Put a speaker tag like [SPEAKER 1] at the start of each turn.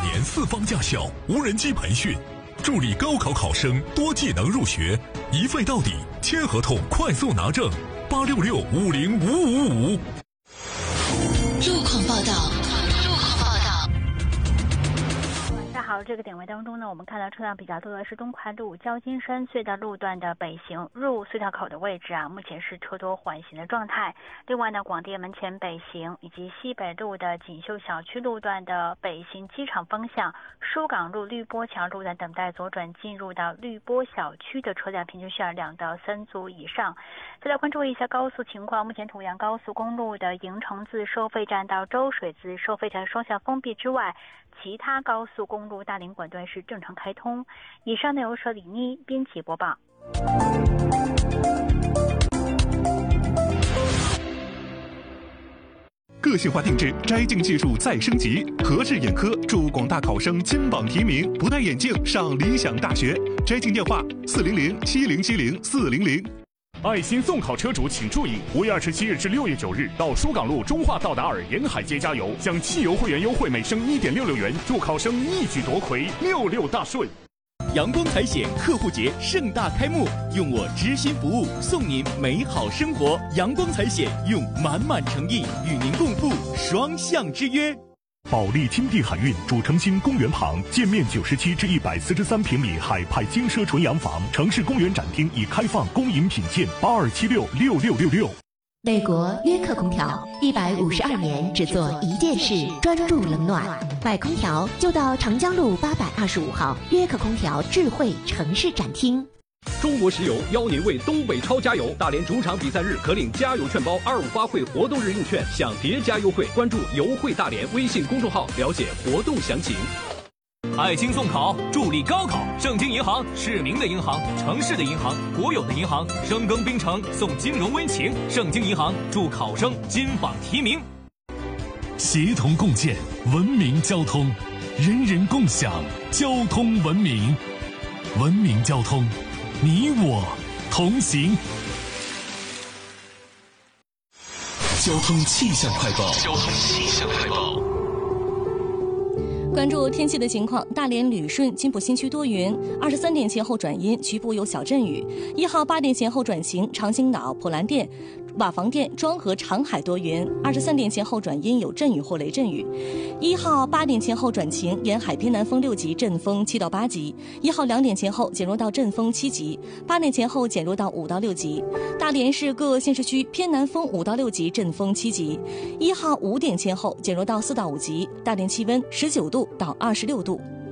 [SPEAKER 1] 年四方驾校，无人机培训，助力高考考生多技能入学，一费到底，签合同快速拿证，866-50555。
[SPEAKER 2] 路况报道。
[SPEAKER 3] 好，这个点位当中呢，我们看到车辆比较多的是东快路交金山隧道路段的北行入隧道口的位置啊，目前是车多缓行的状态。另外呢，广电门前北行以及西北路的锦绣小区路段的北行机场方向，疏港路绿波桥路段等待左转进入到绿波小区的车辆平均需要2到3组以上。再来关注一下高速情况，目前濮阳高速公路的营城自收费站到周水自收费站双向封闭之外，其他高速公路大连管段是正常开通。以上内容是李妮编辑播报。
[SPEAKER 4] 个性化定制摘镜技术再升级，和氏眼科祝广大考生金榜题名，不戴眼镜上理想大学。摘镜电话400-7070-400。
[SPEAKER 5] 爱心送考车主请注意，5月27日至6月9日到疏港路中化道达尔沿海街加油，享汽油会员优惠每升1.66元，祝考生一举夺魁，66大顺。
[SPEAKER 6] 阳光财险客户节盛大开幕，用我知心服务送您美好生活。阳光财险用满满诚意与您共赴双向之约。
[SPEAKER 1] 保利金地海运主城新公园旁，建面97至143平米海派精奢纯洋房，城市公园展厅已开放公营品鉴，82766666。
[SPEAKER 7] 美国约克空调152年只做一件事，专注冷暖。买空调就到长江路825号约克空调智慧城市展厅。
[SPEAKER 8] 中国石油邀您为东北超加油，大连主场比赛日可领加油券包，25发会活动日用券享叠加优惠。关注油汇大连微信公众号了解活动详情。
[SPEAKER 9] 爱心送考，助力高考。盛京银行，市民的银行，城市的银行，国有的银行。深耕冰城，送金融温情。盛京银行祝考生金榜题名。
[SPEAKER 1] 协同共建文明交通，人人共享交通文明。文明交通，你我同行。
[SPEAKER 4] 交通气象快报。
[SPEAKER 10] 关注天气的情况，大连旅顺、金浦新区多云，23点前后转阴，局部有小阵雨。1号8点前后转晴，长兴岛、普兰店、瓦房店、庄河、长海多云，23点前后转阴，有阵雨或雷阵雨。1号8点前后转晴，沿海偏南风6级，阵风7到8级。1号2点前后减弱到阵风7级，8点前后减弱到5到6级。大连市各县市区偏南风5到6级，阵风7级。1号5点前后减弱到4到5级。大连气温19度到26度。